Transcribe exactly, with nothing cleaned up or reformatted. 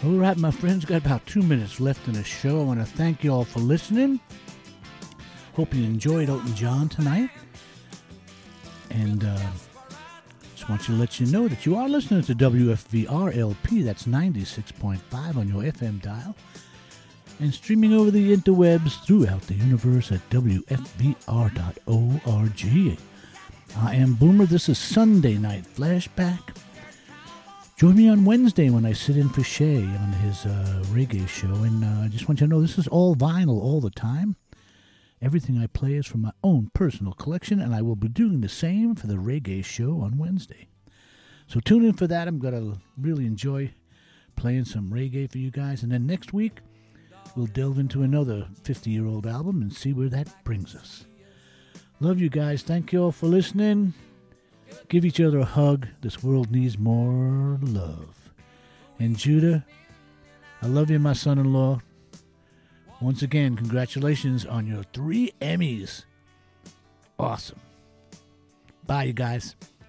All right, my friends, got about two minutes left in the show. I want to thank you all for listening. Hope you enjoyed Elton John tonight. And uh, just want to let you know that you are listening to W F V R L P. That's ninety-six point five on your F M dial. And streaming over the interwebs throughout the universe at W F V R dot org. I am Boomer. This is Sunday Night Flashback. Join me on Wednesday when I sit in for Shay on his uh, reggae show. And uh, I just want you to know this is all vinyl all the time. Everything I play is from my own personal collection, and I will be doing the same for the reggae show on Wednesday. So tune in for that. I'm going to really enjoy playing some reggae for you guys. And then next week, we'll delve into another fifty-year-old album and see where that brings us. Love you guys. Thank you all for listening. Give each other a hug. This world needs more love. And Judah, I love you, my son-in-law. Once again, congratulations on your three Emmys. Awesome. Bye, you guys.